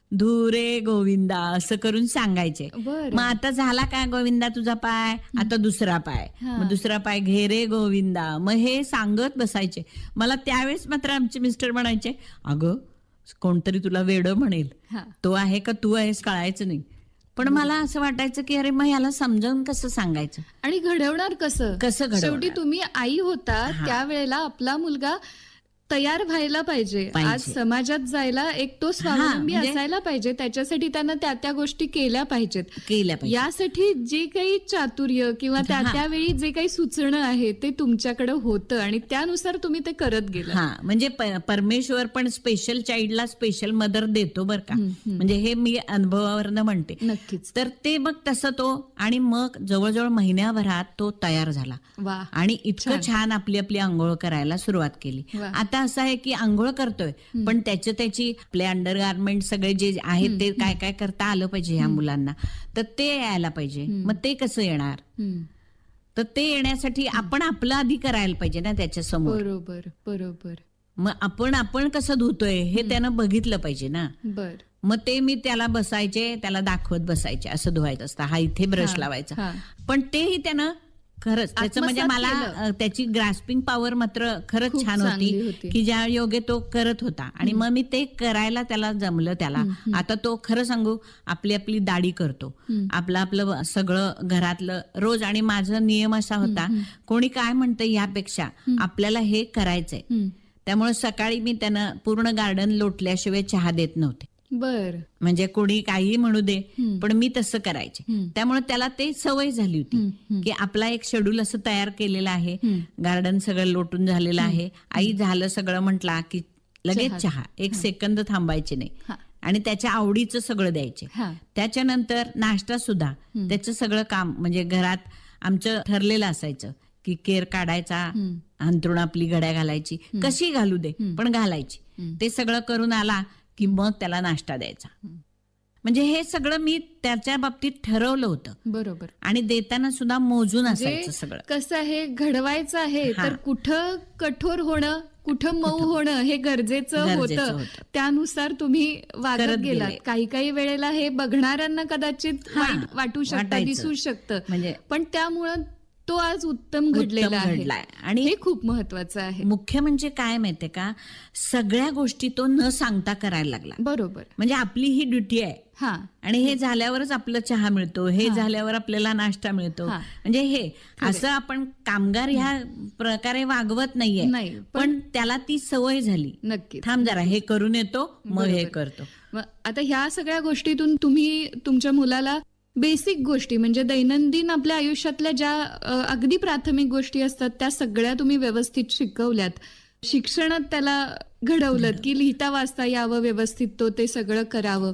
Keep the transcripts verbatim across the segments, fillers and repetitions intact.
धुरे गोविंदा असं करून सांगायचे. बरं. मग आता झाला काय गोविंदा तुझा पाय, आता दुसरा पाय, हा. मग दुसरा पाय घे रे गोविंदा. मग हे सांगत बसायचे. मला त्यावेळेस मात्र आमचे मिस्टर म्हणायचे, अगं कोणतरी तुला वेडं म्हणेल, हा. तो आहे का तू आहेस कळायचं नाही. पण मला असं वाटायचं की अरे मग याला समजावून कसं सांगायचं आणि घडवणार कसं कसं घडवणार? शेवटी तुम्ही आई होता हा. त्यावेळेला आपला मुलगा तयार व्हायला पाहिजे. पाहिजे. आज समाजात जायला एक तो स्वावलंबी म्हणजे- असायला पाहिजे. त्याच्यासाठी त्यानं त्या त्या गोष्टी केल्या पाहिजेत. केल्या पाहिजे. यासाठी जे काही चातुर्य किंवा त्या हा. त्यावेळी जे काही सुचणं आहे ते तुमच्याकडे होतं आणि त्यानुसार तुम्ही ते करत गेला. हा म्हणजे प- परमेश्वर पण स्पेशल चाइल्डला स्पेशल मदर देतो बर का. म्हणजे हे मी अनुभवावरनं म्हणते. नक्कीच. तर ते मग तसं तो आणि मग जवळजवळ महिन्याभरात तो तयार झाला वा. आणि इतकं छान. छान आपली आपली आंघोळ करायला सुरुवात केली. वा. आता असं आहे की आंघोळ करतोय पण त्याच्या त्याची आपले अंडर गार्मेंट सगळे जे आहेत ते काय काय करता आलं पाहिजे ह्या मुलांना, तर ते यायला पाहिजे. मग ते कसं येणार? हम्म. तर ते येण्यासाठी आपण आपलं आधी करायला पाहिजे ना त्याच्या समोर. बरोबर बरोबर. मग आपण आपण कसं धुतोय हे त्यानं बघितलं पाहिजे ना. बर. मग ते मी त्याला बसायचे, त्याला दाखवत बसायचे, असं धुवायचं असतं, हा इथे ब्रश हा, लावायचा. हा. पण तेही त्यानं खरंच त्याचं म्हणजे आत्मसात मला केलं. अ, त्याची ग्रास्पिंग पॉवर मात्र खरंच खूप छान चांगली होती होती. की ज्या योगे तो करत होता. आणि मग मी ते करायला त्याला जमलं त्याला. आता तो खरं सांगू आपली आपली दाढी करतो, आपलं आपलं सगळं घरातलं रोज. आणि माझा नियम असा होता, कोणी काय म्हणतं यापेक्षा आपल्याला हे करायचंय. हम्म. त्यामुळे सकाळी मी त्यानं पूर्ण गार्डन लोटल्याशिवाय चहा देत नव्हते. बर. म्हणजे कोणी काही म्हणू दे हम्म. पण मी तसं करायचे. हम्म. त्यामुळे त्याला ते सवय झाली होती हम्म. की आपला एक शेड्यूल असं तयार केलेलं आहे. हम्म. गार्डन सगळं लोटून झालेलं आहे. आई झालं सगळं म्हटला की लगेच चहा. चहा, एक सेकंद थांबायचे नाही. हा. आणि त्याच्या आवडीचं सगळं द्यायचे. हा. त्याच्यानंतर नाश्ता सुद्धा त्याचं सगळं काम म्हणजे घरात आमचं ठरलेलं असायचं की केर काढायचा, अंथरुण आपली घड्या घालायची, कशी घालू दे पण घालायची. ते सगळं करून आला की मग त्याला नाश्ता द्यायचा. म्हणजे हे सगळं मी त्याच्या बाबतीत ठरवलं होतं. बरोबर. आणि देताना सुद्धा मोजून असायचं म्हणजे सगळं. कसं आहे घडवायचं आहे हा. तर कुठं कठोर होणं कुठं मऊ होणं हे गरजेचं गरजेचं होतं. होतं. त्यानुसार तुम्ही वागत करत गेलात. गेले. काही काही वेळेला हे बघणाऱ्यांना कदाचित हा, वाईट वाटू शकतं, वाटायचं. दिसू शकतं, म्हणजे पण त्यामुळं तो आज उत्तम घडलेला उत्तम आहे. घडलाय. आणि हे खूप महत्वाचं आहे. मुख्य म्हणजे काय माहितीये का, सगळ्या गोष्टी तो न सांगता करायला लागला. बरोबर. म्हणजे आपली ही ड्युटी आहे हा. आणि हे झाल्यावरच आपलं चहा मिळतो, हे झाल्यावर आपल्याला नाश्ता मिळतो. हा. म्हणजे हे असं आपण कामगार ह्या प्रकारे वागवत नाहीये. नाही, पण- पण त्याला ती सवय झाली. नक्की. थांब जरा हे करून येतो मग हे बरोबर. करतो. मग आता ह्या सगळ्या गोष्टीतून तुम्ही तुमच्या मुलाला बेसिक गोष्टी म्हणजे दैनंदिन आपल्या आयुष्यातल्या ज्या अ, अगदी प्राथमिक गोष्टी असतात त्या सगळ्या तुम्ही व्यवस्थित शिकवल्यात. शिक्षणात त्याला घडवलं की लिहिता वाचता यावं व्यवस्थित, तो ते सगळं करावं.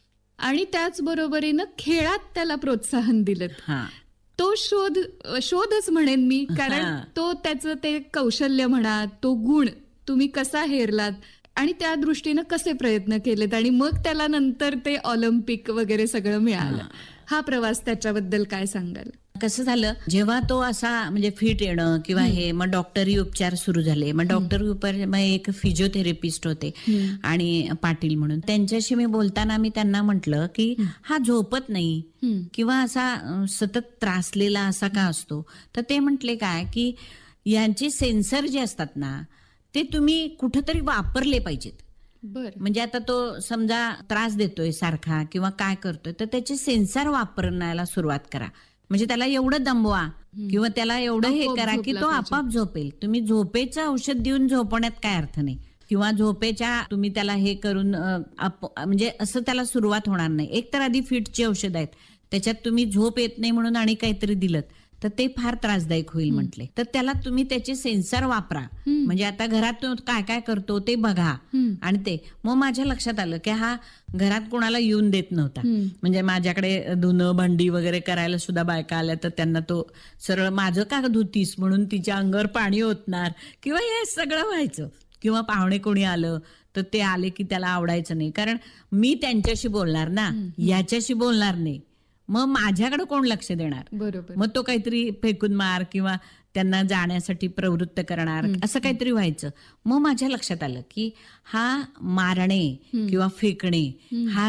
आणि त्याचबरोबरीनं खेळात त्याला प्रोत्साहन दिलं. हा तो शोध शोधच म्हणेन मी, कारण हा. तो त्याचं ते कौशल्य म्हणा, तो गुण तुम्ही कसा हेरलात आणि त्या दृष्टीनं कसे प्रयत्न केलेत आणि मग त्याला नंतर ते ऑलिम्पिक वगैरे सगळं मिळालं. हा प्रवास त्याच्याबद्दल काय सांगाल? कसं झालं, जेव्हा तो असा म्हणजे फिट येणं किंवा हे, मग डॉक्टरी उपचार सुरू झाले. मग डॉक्टरी उपचार मग एक फिजिओथेरपिस्ट होते आणि पाटील म्हणून, त्यांच्याशी मी बोलताना मी त्यांना म्हटलं की हा झोपत नाही किंवा असा अं, सतत त्रासलेला असा का असतो. तर ते म्हटले काय की यांचे सेन्सर जे असतात ना ते तुम्ही कुठंतरी वापरले पाहिजेत. बर. म्हणजे आता तो समजा त्रास देतोय सारखा किंवा काय करतोय, तर त्याचे सेन्सर वापरण्याला सुरुवात करा. म्हणजे त्याला एवढं दमवा किंवा त्याला एवढं हे आपोआप करा की झोपला तो पाहिजे. आपाप झोपेल. तुम्ही झोपेचं औषध देऊन झोपण्यात काय अर्थ नाही किंवा झोपेच्या तुम्ही त्याला हे करून अ, आप- म्हणजे असं त्याला सुरुवात होणार नाही. एक तर आधी फिटची औषध आहेत, त्याच्यात तुम्ही झोप येत नाही म्हणून आणि काहीतरी दिलं तर ते फार त्रासदायक होईल म्हटले. तर त्याला तुम्ही त्याचे सेन्सर वापरा. म्हणजे आता घरात तो काय काय करतो ते बघा. आणि ते मग माझ्या लक्षात आलं की हा घरात कोणाला येऊन देत नव्हता. म्हणजे माझ्याकडे धुणं भांडी वगैरे करायला सुद्धा बायका आल्या तर त्यांना तो सरळ माझं का धुतीस म्हणून तिच्या अंगावर पाणी ओतणार किंवा हे सगळं व्हायचं. किंवा पाहुणे कोणी आलं तर ते आले की त्याला आवडायचं नाही, कारण मी त्यांच्याशी बोलणार ना, याच्याशी बोलणार नाही. मग माझ्याकडे कोण लक्ष देणार? बरोबर. मग तो काहीतरी फेकून मार किंवा त्यांना जाण्यासाठी प्रवृत्त करणार असं काहीतरी व्हायचं. मग माझ्या लक्षात आलं की हा मारणे किंवा फेकणे हा